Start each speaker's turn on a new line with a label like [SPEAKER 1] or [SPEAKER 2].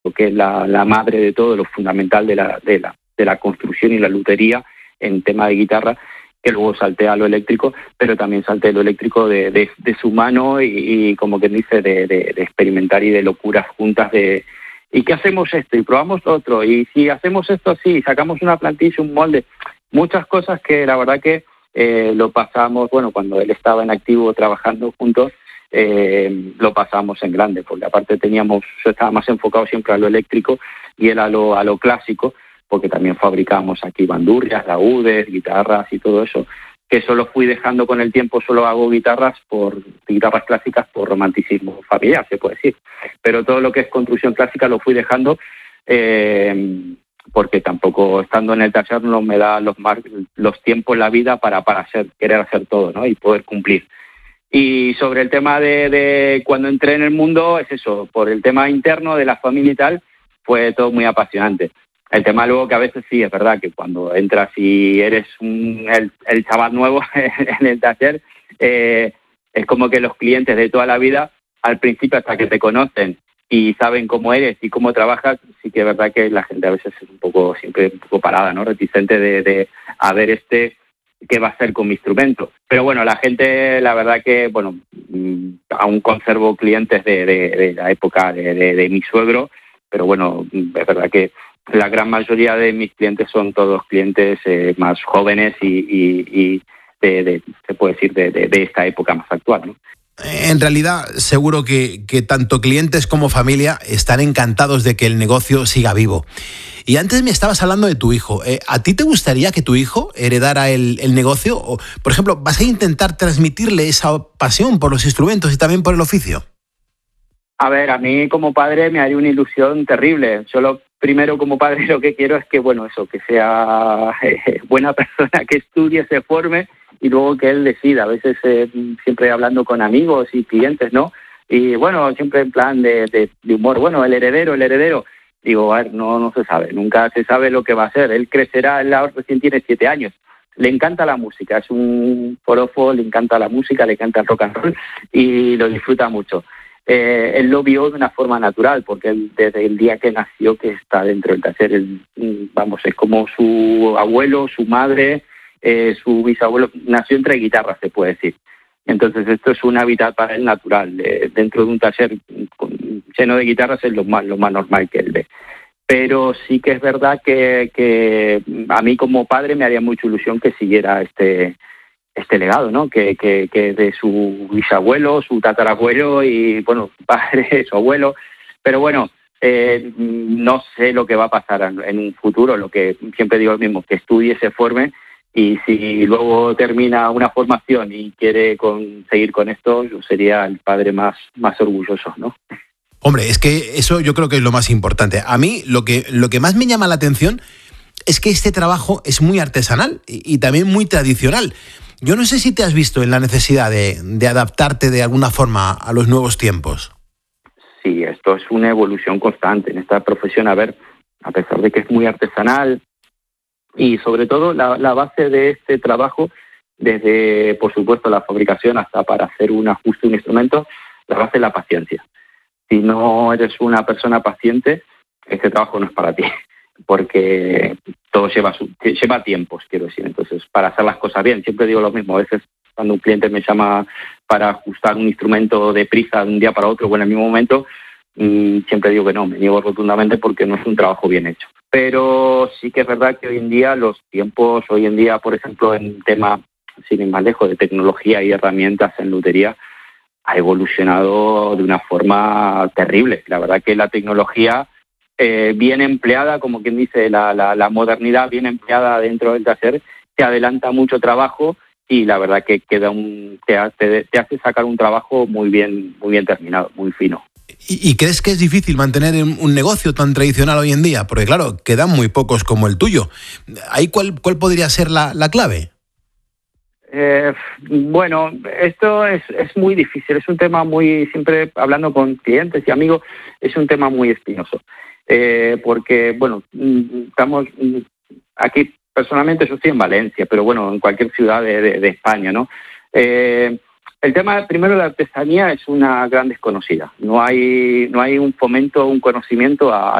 [SPEAKER 1] que es la madre de todo, lo fundamental de la construcción y la lutería en tema de guitarra, que luego salté a lo eléctrico, pero también salté lo eléctrico de su mano y como quien dice, de experimentar y de locuras juntas de ¿y qué hacemos esto? Y probamos lo otro, y si hacemos esto así, sacamos una plantilla, un molde, muchas cosas que la verdad que lo pasamos, bueno, cuando él estaba en activo trabajando juntos, lo pasamos en grande, porque aparte yo estaba más enfocado siempre a lo eléctrico y él a lo clásico, porque también fabricábamos aquí bandurrias, laúdes, guitarras y todo eso, que eso lo fui dejando con el tiempo. Solo hago guitarras clásicas por romanticismo familiar, se puede decir, pero todo lo que es construcción clásica lo fui dejando porque tampoco estando en el taller no me da los tiempos en la vida para querer hacer todo, ¿no? Y poder cumplir. Y sobre el tema de cuando entré en el mundo, es eso, por el tema interno de la familia y tal, fue todo muy apasionante. El tema luego que a veces sí, es verdad que cuando entras y eres el chaval nuevo en el taller, es como que los clientes de toda la vida, al principio hasta que te conocen y saben cómo eres y cómo trabajas, sí que es verdad que la gente a veces es siempre un poco parada, ¿no? Reticente de a ver qué va a hacer con mi instrumento. Pero bueno, la gente, la verdad que, bueno, aún conservo clientes de la época de mi suegro, pero bueno, es verdad que la gran mayoría de mis clientes son todos clientes más jóvenes y se puede decir, de esta época más actual, ¿no?
[SPEAKER 2] En realidad, seguro que tanto clientes como familia están encantados de que el negocio siga vivo. Y antes me estabas hablando de tu hijo. ¿A ti te gustaría que tu hijo heredara el negocio? O, por ejemplo, ¿vas a intentar transmitirle esa pasión por los instrumentos y también por el oficio?
[SPEAKER 1] A ver, a mí como padre me haría una ilusión terrible. Yo primero como padre lo que quiero es que, bueno, que sea buena persona, que estudie, se forme y luego que él decida. A veces siempre hablando con amigos y clientes, ¿no? Y bueno, siempre en plan de humor, bueno, el heredero. Digo, a ver, no se sabe, nunca se sabe lo que va a ser. Él crecerá, él ahora recién tiene 7 años. Le encanta la música, es un forofo, le encanta la música, le encanta el rock and roll y lo disfruta mucho. Él lo vio de una forma natural, porque él, desde el día que nació, que está dentro del taller, es como su abuelo, su madre, su bisabuelo, nació entre guitarras, se puede decir. Entonces esto es un hábitat para él natural. Dentro de un taller lleno de guitarras es lo más normal que él ve. Pero sí que es verdad que a mí como padre me haría mucha ilusión que siguiera este legado, ¿no? Que de su bisabuelo, su tatarabuelo y, bueno, su padre, su abuelo. Pero bueno, no sé lo que va a pasar en un futuro. Lo que siempre digo lo mismo, que estudie, se forme, y si luego termina una formación y quiere seguir con esto, yo sería el padre más orgulloso, ¿no?
[SPEAKER 2] Hombre, es que eso yo creo que es lo más importante. A mí lo que más me llama la atención es que este trabajo es muy artesanal y también muy tradicional. Yo no sé si te has visto en la necesidad de adaptarte de alguna forma a los nuevos tiempos.
[SPEAKER 1] Sí, esto es una evolución constante en esta profesión. A ver, a pesar de que es muy artesanal y sobre todo la base de este trabajo, desde, por supuesto, la fabricación hasta para hacer un ajuste de un instrumento, la base es la paciencia. Si no eres una persona paciente, este trabajo no es para ti, porque todo lleva tiempos, quiero decir. Entonces, para hacer las cosas bien, siempre digo lo mismo. A veces cuando un cliente me llama para ajustar un instrumento deprisa de un día para otro o en el mismo momento, siempre digo que no, me niego rotundamente porque no es un trabajo bien hecho. Pero sí que es verdad que hoy en día los tiempos, por ejemplo, en tema, sin ir más lejos, de tecnología y herramientas en lutería, ha evolucionado de una forma terrible. La verdad que la tecnología bien empleada, como quien dice, la modernidad bien empleada dentro del taller, te adelanta mucho trabajo y la verdad que te hace sacar un trabajo muy bien terminado, muy fino.
[SPEAKER 2] ¿Y crees que es difícil mantener un negocio tan tradicional hoy en día? Porque claro, quedan muy pocos como el tuyo. ¿Ahí cuál podría ser la clave?
[SPEAKER 1] Bueno, esto es muy difícil, es un tema siempre hablando con clientes y amigos, es un tema muy espinoso, porque, bueno, estamos aquí, personalmente yo estoy en Valencia, pero bueno, en cualquier ciudad de España, ¿no? El tema, primero, la artesanía es una gran desconocida, no hay un fomento, un conocimiento a